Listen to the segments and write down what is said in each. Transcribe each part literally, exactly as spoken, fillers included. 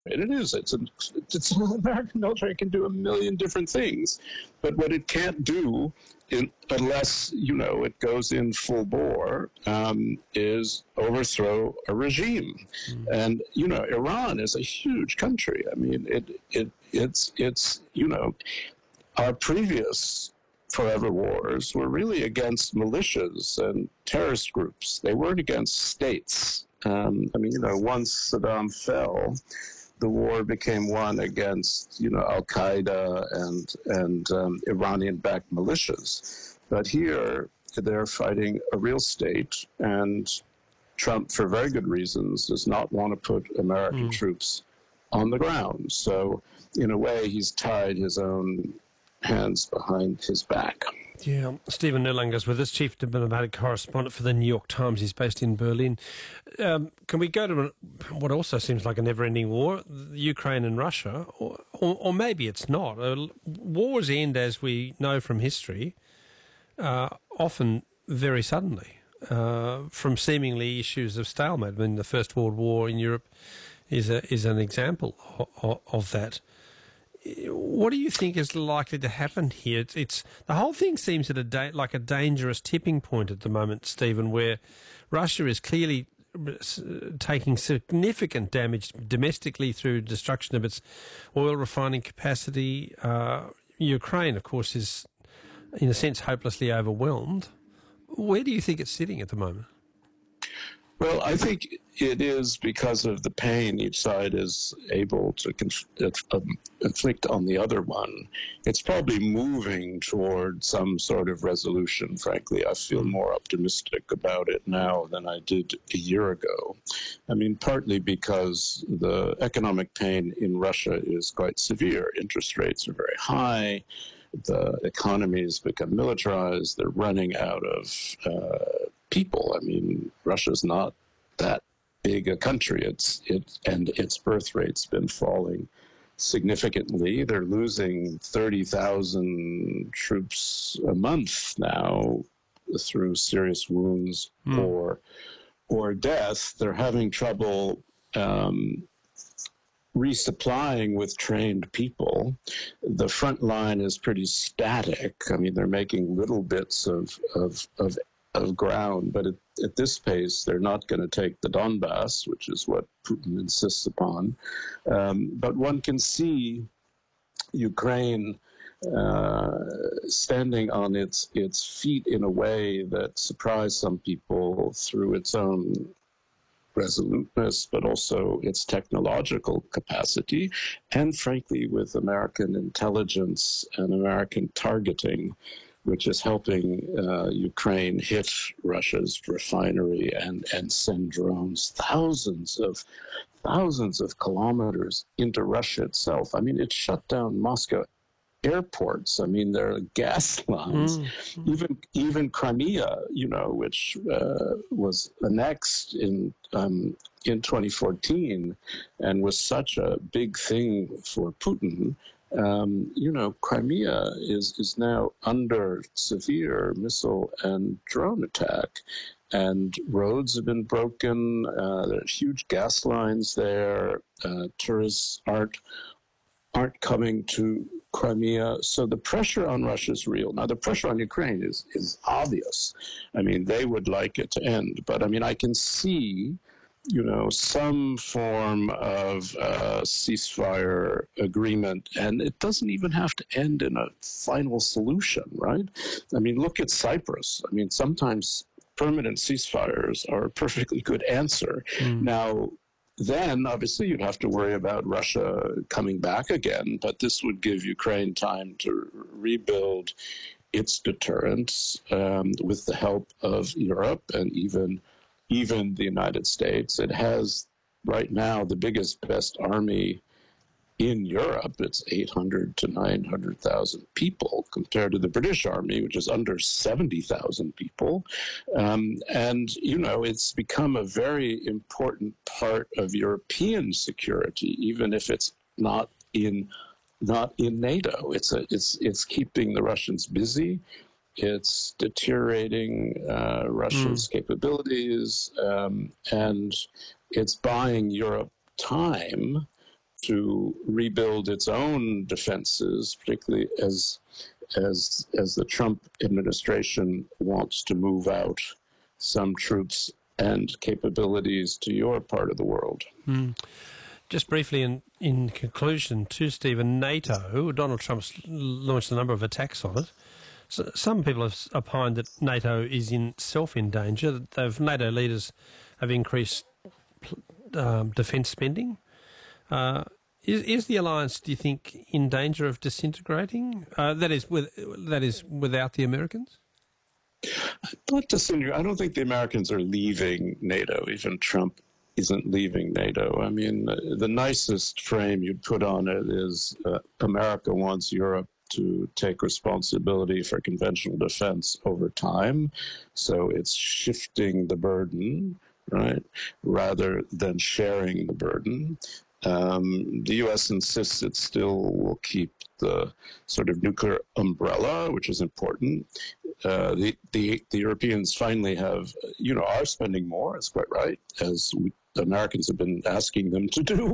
It is. It's, a, it's an American military can do a million different things, but what it can't do, in, unless you know it goes in full bore, um, is overthrow a regime. Mm. And you know, Iran is a huge country. I mean, it it it's it's you know, our previous forever wars were really against militias and terrorist groups. They weren't against states. Um, I mean, you know, once Saddam fell, the war became one against, you know, Al Qaeda and and um, Iranian-backed militias. But here, they're fighting a real state, and Trump, for very good reasons, does not want to put American mm. troops on the ground. So, in a way, he's tied his own hands behind his back. Yeah, Stephen Nerlanger is with us, Chief Diplomatic Correspondent for the New York Times. He's based in Berlin. Um, can we go to what also seems like a never-ending war, Ukraine and Russia? Or, or, or maybe it's not. Uh, wars end, as we know from history, uh, often very suddenly, uh, from seemingly issues of stalemate. I mean, the First World War in Europe is a, is an example of, of that. What do you think is likely to happen here? It's, it's the whole thing seems at a da- like a dangerous tipping point at the moment, Stephen, where Russia is clearly taking significant damage domestically through destruction of its oil refining capacity. Uh, Ukraine, of course, is in a sense hopelessly overwhelmed. Where do you think it's sitting at the moment? Well, I think it is because of the pain each side is able to conf- um, inflict on the other one. It's probably moving toward some sort of resolution, frankly. I feel more optimistic about it now than I did a year ago. I mean, partly because the economic pain in Russia is quite severe. Interest rates are very high. The economy has become militarized. They're running out of uh, people. I mean, Russia's not that big a country. It's it and its birth rate's been falling significantly. They're losing thirty thousand troops a month now through serious wounds mm. or or death. They're having trouble um, resupplying with trained people. The front line is pretty static. I mean, they're making little bits of of of, of ground, but at, at this pace, they're not going to take the Donbass, which is what Putin insists upon. Um, but one can see Ukraine uh, standing on its its feet in a way that surprised some people through its own resoluteness, but also its technological capacity, and frankly with American intelligence and American targeting, which is helping uh, Ukraine hit Russia's refinery and, and send drones thousands of thousands of kilometers into Russia itself. I mean, it shut down Moscow airports. I mean, there are gas lines. Mm-hmm. Even even Crimea, you know, which uh, was annexed in um, in twenty fourteen and was such a big thing for Putin. Um, you know, Crimea is is now under severe missile and drone attack, and roads have been broken. Uh, there are huge gas lines there. Uh, tourists aren't aren't coming to Crimea. So the pressure on Russia is real. Now, the pressure on Ukraine is, is obvious. I mean, they would like it to end. But, I mean, I can see, you know, some form of uh, ceasefire agreement, and it doesn't even have to end in a final solution, right? I mean, look at Cyprus. I mean, sometimes permanent ceasefires are a perfectly good answer. Mm. Now, then, obviously, you'd have to worry about Russia coming back again, but this would give Ukraine time to rebuild its deterrence um, with the help of Europe and even even the United States. It has right now the biggest, best army in Europe. It's eight hundred to nine hundred thousand people compared to the British Army, which is under seventy thousand people. Um, and, you know, it's become a very important part of European security, even if it's not in not in NATO. It's a, it's it's keeping the Russians busy. It's deteriorating uh, Russia's mm. capabilities, um, and it's buying Europe time to rebuild its own defenses, particularly as as as the Trump administration wants to move out some troops and capabilities to your part of the world. Mm. Just briefly, in, in conclusion, to Stephen, NATO, Donald Trump's launched a number of attacks on it. So some people have opined that NATO is in self in danger. They've, NATO leaders have increased um, defence spending. Uh, is, is the alliance, do you think, in danger of disintegrating? Uh, that is, with that is without the Americans. Not disintegrate. I don't think the Americans are leaving NATO. Even Trump isn't leaving NATO. I mean, the nicest frame you'd put on it is uh, America wants Europe to take responsibility for conventional defense over time. So it's shifting the burden, right, rather than sharing the burden. Um, the U S insists it still will keep the sort of nuclear umbrella, which is important. Uh, the, the the Europeans finally have, you know, are spending more. It's quite right, as we, the Americans have been asking them to do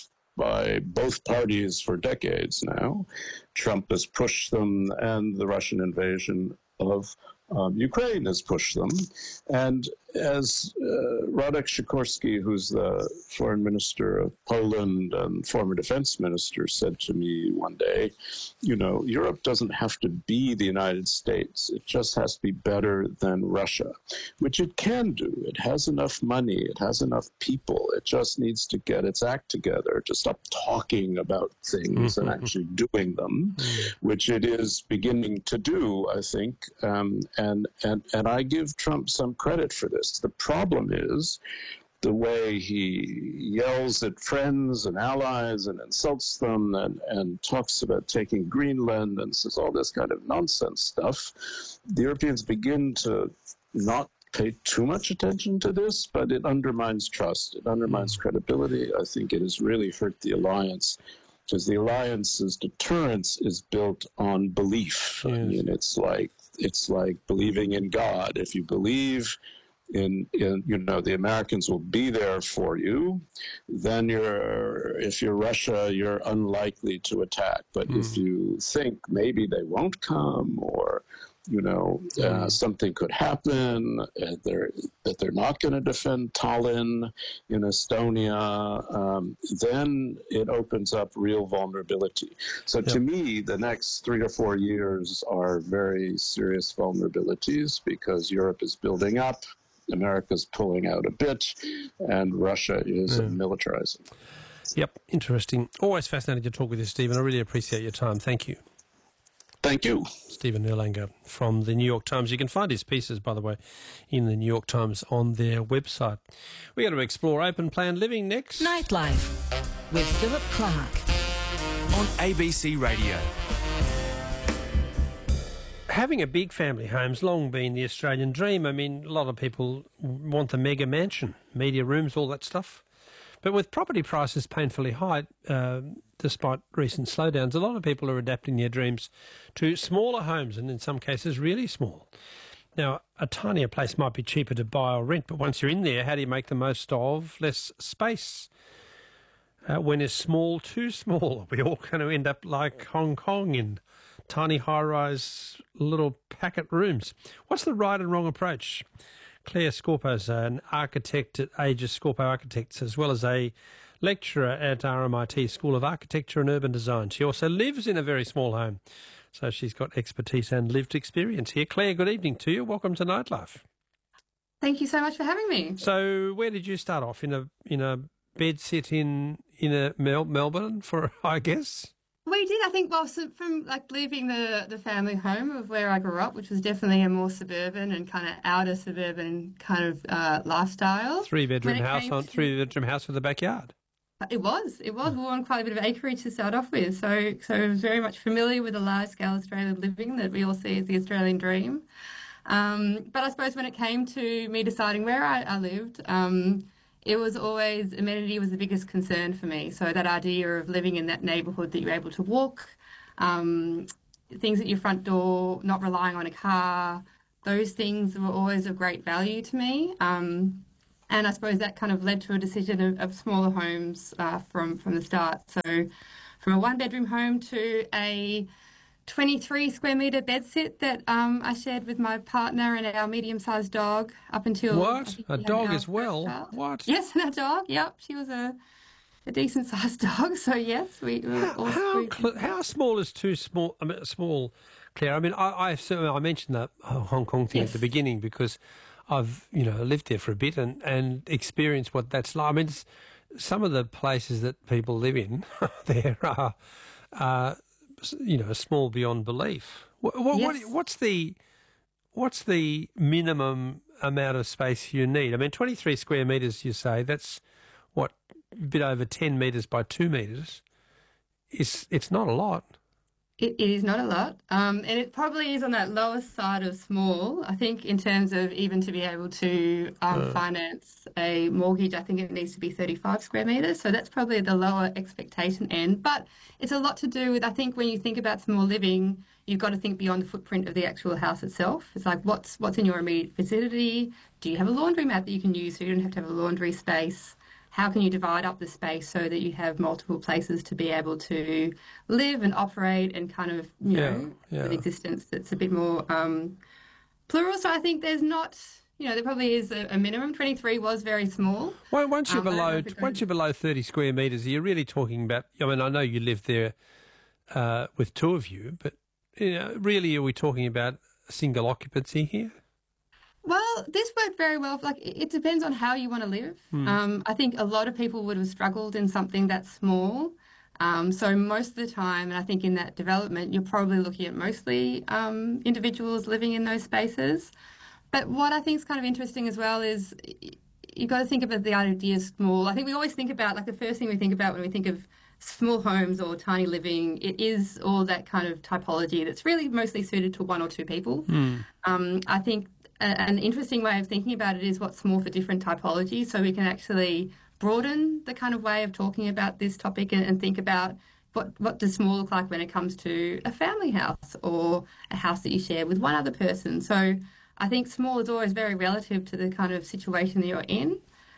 by both parties for decades now. Trump has pushed them, and the Russian invasion of um, Ukraine has pushed them. And as uh, Radek Sikorski, who's the foreign minister of Poland and former defense minister, said to me one day, you know, Europe doesn't have to be the United States. It just has to be better than Russia, which it can do. It has enough money. It has enough people. It just needs to get its act together, to stop talking about things and actually doing them, which it is beginning to do, I think. Um, and, and, and I give Trump some credit for this. The problem is the way he yells at friends and allies and insults them and, and talks about taking Greenland and says all this kind of nonsense stuff. The Europeans begin to not pay too much attention to this, but it undermines trust. It undermines credibility. I think it has really hurt the alliance, because the alliance's deterrence is built on belief. Yes. I mean, it's like it's like believing in God. If you believe in, in, you know, the Americans will be there for you, then you're, if you're Russia, you're unlikely to attack. But mm. if you think maybe they won't come, or, you know, uh, mm. something could happen, uh, they're, that they're not going to defend Tallinn in Estonia, um, then it opens up real vulnerability. So yep. to me, the next three or four years are very serious vulnerabilities, because Europe is building up, America's pulling out a bit, and Russia is yeah. militarizing. Yep, interesting. Always fascinating to talk with you, Stephen. I really appreciate your time. Thank you. Thank you. Stephen Erlanger from the New York Times. You can find his pieces, by the way, in the New York Times on their website. We're going to explore open plan living next. Nightlife with Philip Clark on A B C Radio. Having a big family home's long been the Australian dream. I mean, a lot of people want the mega mansion, media rooms, all that stuff. But with property prices painfully high, uh, despite recent slowdowns, a lot of people are adapting their dreams to smaller homes, and in some cases really small. Now, a tinier place might be cheaper to buy or rent, but once you're in there, how do you make the most of less space? Uh, when is small too small? Are we all going to end up like Hong Kong in tiny high-rise little packet rooms? What's the right and wrong approach? Claire Scorpo's an architect at Aegis Scorpo Architects, as well as a lecturer at R M I T School of Architecture and Urban Design. She also lives in a very small home, so she's got expertise and lived experience here. Claire, good evening to you. Welcome to Nightlife. Thank you so much for having me. So where did you start off? In a in a bed sit in, in a Mel- Melbourne, for I guess? We did, I think, well, so from like leaving the, the family home of where I grew up, which was definitely a more suburban and kind of outer suburban kind of uh, lifestyle. Three bedroom house on to... three bedroom house with a backyard. It was, it was. We were on quite a bit of acreage to start off with, so so I was very much familiar with the large scale Australian living that we all see as the Australian dream. Um, but I suppose when it came to me deciding where I, I lived, um, it was always, amenity was the biggest concern for me. So that idea of living in that neighbourhood that you're able to walk, um, things at your front door, not relying on a car, those things were always of great value to me. Um, And I suppose that kind of led to a decision of, of smaller homes uh, from, from the start. So from a one-bedroom home to a twenty-three square metre bedsit that um, I shared with my partner and our medium-sized dog up until... What? A dog as well? Child. What? Yes, and a dog, yep. She was a, a decent-sized dog, so yes. we, we How, how, cl- how small is too small, I mean, small, Claire? I mean, I, I, I mentioned that Hong Kong thing Yes. at the beginning because I've, you know, lived there for a bit and, and experienced what that's like. I mean, it's, some of the places that people live in there are, uh, you know, small beyond belief. What, what, Yes. what, what's the what's the minimum amount of space you need? I mean, twenty-three square metres, you say, that's, what, a bit over ten metres by two metres. It's, it's not a lot. It, it is not a lot, um, and it probably is on that lowest side of small. I think in terms of even to be able to um, Uh. finance a mortgage, I think it needs to be thirty-five square metres. So that's probably the lower expectation end. But it's a lot to do with, I think when you think about small living, you've got to think beyond the footprint of the actual house itself. It's like what's what's in your immediate vicinity? Do you have a laundromat that you can use so you don't have to have a laundry space? How can you divide up the space so that you have multiple places to be able to live and operate and kind of, you Yeah, know, yeah. an existence that's a bit more um, plural. So I think there's not, you know, there probably is a, a minimum. twenty-three was very small. Well, once you're Um, I don't know below, if it once goes- you're below thirty square metres, you're really talking about. I mean, I know you live there uh, with two of you, but you know, really, are we talking about single occupancy here? Well, this worked very well. Like, it it depends on how you want to live. Um, I think a lot of people would have struggled in something that's small. Um, so most of the time, and I think in that development, you're probably looking at mostly um, individuals living in those spaces. But what I think is kind of interesting as well is y- you've got to think about the idea of small. I think we always think about, like, the first thing we think about when we think of small homes or tiny living, it is all that kind of typology that's really mostly suited to one or two people. Um, I think a- an interesting way of thinking about it is what's small for different typologies, so we can actually broaden the kind of way of talking about this topic and, and think about what, what does small look like when it comes to a family house or a house that you share with one other person. So I think small is always very relative to the kind of situation that you're in.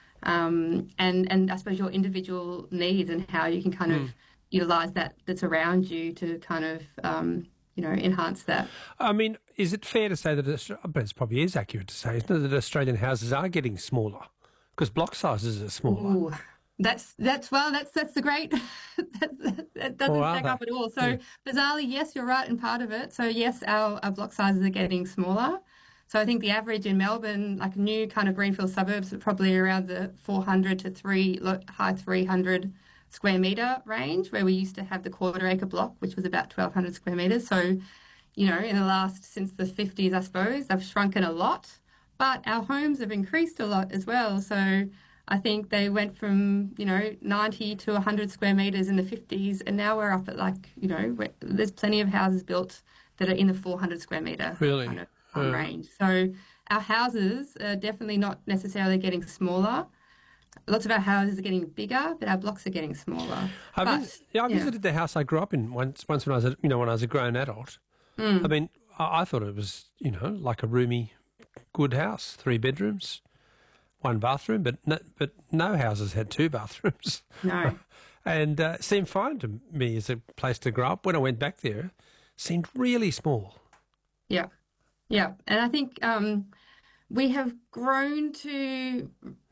Um, and, and I suppose your individual needs and how you can kind of utilise that that's around you to kind of, um, you know, enhance that. I mean, is it fair to say that, Aust- but it probably is accurate to say, isn't it, that Australian houses are getting smaller because block sizes are smaller? Ooh, that's that's well, that's that's the great. that, that, that doesn't Or are stack up they? at all. So bizarrely, yes, you're right in part of it. So yes, our, our block sizes are getting smaller. So I think the average in Melbourne, like new kind of greenfield suburbs, are probably around the four hundred to three lo- high three hundred square metre range, where we used to have the quarter acre block, which was about twelve hundred square metres. So, you know, in the last, since the fifties, I suppose, they've shrunken a lot. But our homes have increased a lot as well. So I think they went from, you know, ninety to one hundred square metres in the fifties, and now we're up at, like, you know, we're- there's plenty of houses built that are in the four hundred square metre Really? kind of um, Yeah. range. So our houses are definitely not necessarily getting smaller. Lots of our houses are getting bigger, but our blocks are getting smaller. I, But, vis- yeah, I yeah. visited the house I grew up in once. Once when I was, a, you know, when I was a grown adult. Mm. I mean, I, I thought it was, you know, like a roomy, good house, three bedrooms, one bathroom. But no, but no houses had two bathrooms, No. and uh, it seemed fine to me as a place to grow up. When I went back there, it seemed really small. Yeah. Yeah. And I think um, we have grown to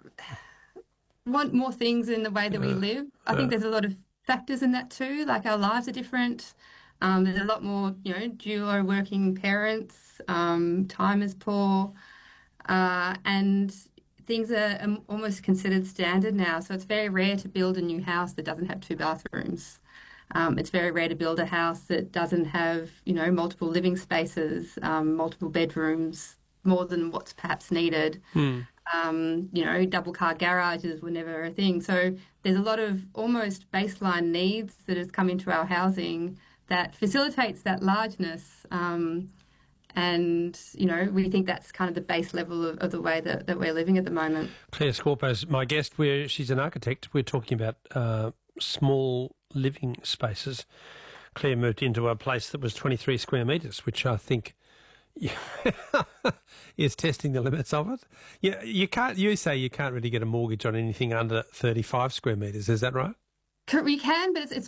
want more things in the way that we live. I think there's a lot of factors in that too. Like, our lives are different. Um, there's a lot more, you know, duo working parents. Um, time is poor. Uh, and things are um, almost considered standard now. So it's very rare to build a new house that doesn't have two bathrooms. Um, it's very rare to build a house that doesn't have, you know, multiple living spaces, um, multiple bedrooms, more than what's perhaps needed. Um, you know, double car garages were never a thing. So there's a lot of almost baseline needs that has come into our housing that facilitates that largeness. Um, and, you know, we think that's kind of the base level of, of the way that, that we're living at the moment. Claire Scorpo's my guest. Where she's an architect. We're talking about uh, small living spaces. Claire moved into a place that was twenty-three square metres, which I think Yeah. Is testing the limits of it. Yeah, you can't. You say you can't really get a mortgage on anything under thirty-five square metres. Is that right? We can, but it's, it's